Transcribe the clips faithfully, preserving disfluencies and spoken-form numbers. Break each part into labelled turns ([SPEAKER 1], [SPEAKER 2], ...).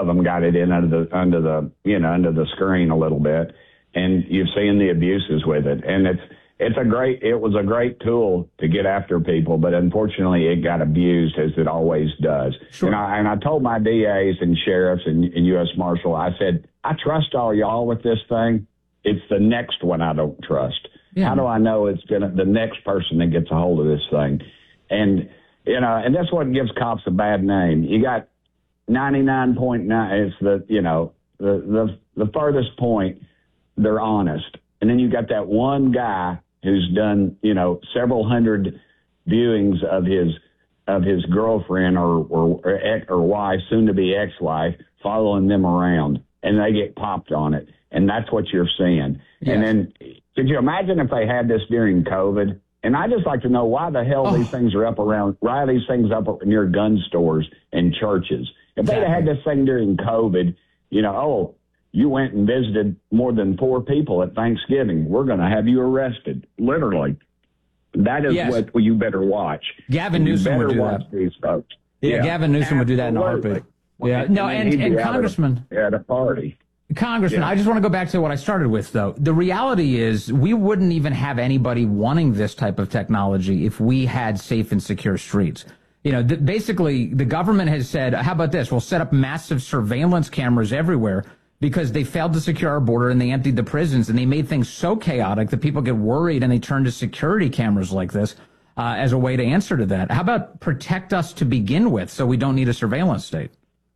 [SPEAKER 1] of them got it in under the, under the, you know, under the screen a little bit. And you've seen the abuses with it. And it's, it's a great, it was a great tool to get after people, but unfortunately it got abused as it always does.
[SPEAKER 2] Sure.
[SPEAKER 1] And I, and I told my D As and sheriffs and, and U S Marshal, I said, I trust all y'all with this thing. It's the next one I don't trust. Yeah. How do I know it's gonna, the next person that gets a hold of this thing? And, you know, and that's what gives cops a bad name. You got ninety-nine point nine, it's the, you know, the, the, the furthest point, they're honest. And then you got that one guy who's done, you know, several hundred viewings of his, of his girlfriend or, or, or, ex, or wife, soon to be ex-wife, following them around, and they get popped on it. And that's what you're seeing. Yes. And then could you imagine if they had this during COVID? And I just like to know why the hell oh. these things are up around, why are these things up near gun stores and churches? If exactly. they'd had this thing during COVID, you know, oh, you went and visited more than four people at Thanksgiving, we're going to have you arrested. Literally. That is yes. what you better watch.
[SPEAKER 2] Gavin Newsom would do that.
[SPEAKER 1] These folks.
[SPEAKER 2] Yeah, yeah. Gavin Newsom Absolutely. would do that in a heartbeat. Yeah, no, and, and, and Congressman.
[SPEAKER 1] At a party.
[SPEAKER 2] Congressman,
[SPEAKER 1] yeah.
[SPEAKER 2] I just want to go back to what I started with, though. The reality is we wouldn't even have anybody wanting this type of technology if we had safe and secure streets. You know, th- basically, the government has said, how about this? We'll set up massive surveillance cameras everywhere because they failed to secure our border and they emptied the prisons and they made things so chaotic that people get worried and they turn to security cameras like this uh, as a way to answer to that. How about protect us to begin with so we don't need a surveillance state?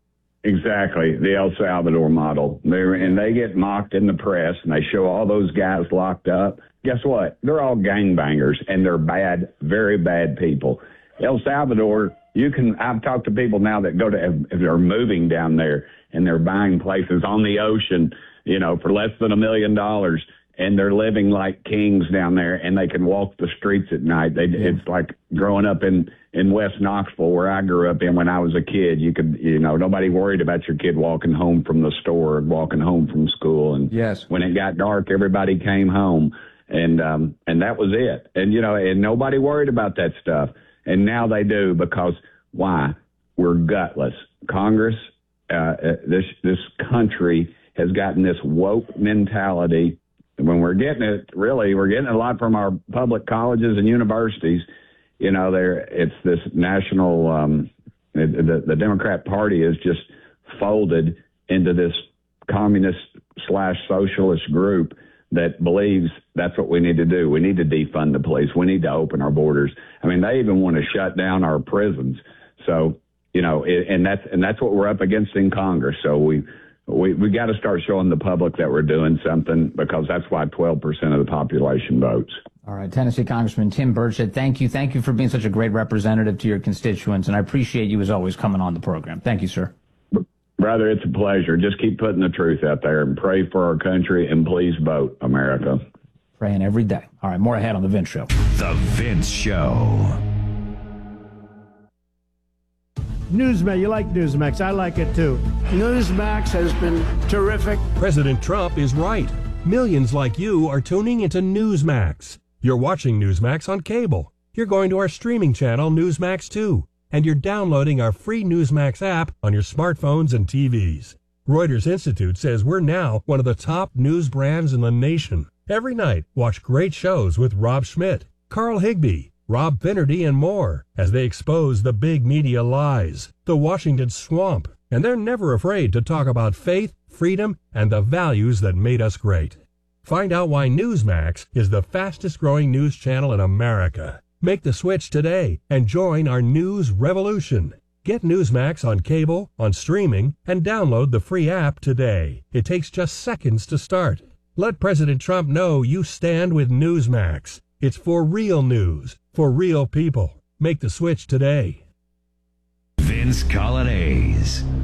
[SPEAKER 1] Exactly, the El Salvador model. They're, and they get mocked in the press, and they show all those guys locked up. Guess what? They're all gangbangers, and they're bad, very bad people. El Salvador, you can. I've talked to people now that go to, if they're moving down there, and they're buying places on the ocean, you know, for less than a million dollars, and they're living like kings down there, and they can walk the streets at night. They, yeah. It's like growing up in, in West Knoxville, where I grew up in when I was a kid. You could, you know, nobody worried about your kid walking home from the store or walking home from school. And
[SPEAKER 2] yes.
[SPEAKER 1] when it got dark, everybody came home, and um, and that was it. And, you know, and nobody worried about that stuff. And now they do, because why? We're gutless. Congress, uh, this this country has gotten this woke mentality. When we're getting it, really, we're getting it a lot from our public colleges and universities. You know, there it's this national, um, the, the Democrat Party is just folded into this communist slash socialist group that believes that's what we need to do. We need to defund the police. We need to open our borders. I mean, they even want to shut down our prisons. So, you know, it, and that's and that's what we're up against in Congress. So we. We we got to start showing the public that we're doing something, because that's why twelve percent of the population votes.
[SPEAKER 2] All right, Tennessee Congressman Tim Burchett, thank you. Thank you for being such a great representative to your constituents, and I appreciate you as always coming on the program. Thank you, sir.
[SPEAKER 1] Brother, it's a pleasure. Just keep putting the truth out there and pray for our country, and please vote, America.
[SPEAKER 2] Praying every day. All right, more ahead on The Vince Show.
[SPEAKER 3] The Vince Show.
[SPEAKER 4] Newsmax, you like Newsmax. I like it too. Newsmax has been terrific.
[SPEAKER 5] President Trump is right. Millions like you are tuning into Newsmax. You're watching Newsmax on cable. You're going to our streaming channel, Newsmax two. And you're downloading our free Newsmax app on your smartphones and T Vs. Reuters Institute says we're now one of the top news brands in the nation. Every night, watch great shows with Rob Schmidt, Carl Higbie, Rob Finnerty, and more as they expose the big media lies, the Washington swamp, and they're never afraid to talk about faith, freedom, and the values that made us great. Find out why Newsmax is the fastest growing news channel in America. Make the switch today and join our news revolution. Get Newsmax on cable, on streaming, and download the free app today. It takes just seconds to start. Let President Trump know you stand with Newsmax. It's for real news, for real people. Make the switch today.
[SPEAKER 3] Vince Colonnese.